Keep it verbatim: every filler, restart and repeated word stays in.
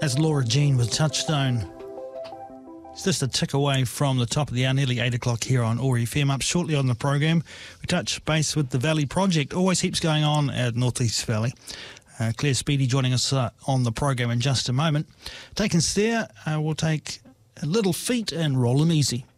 As Laura Jean with Touchstone. It's just a tick away from the top of the hour, nearly eight o'clock here on O A R F M. Up shortly on the program, we touch base with the Valley Project. Always heaps going on at North East Valley. Uh, Claire Speedy joining us uh, on the program in just a moment. Taking us there, uh, we'll take Little Feet and Roll 'em Easy.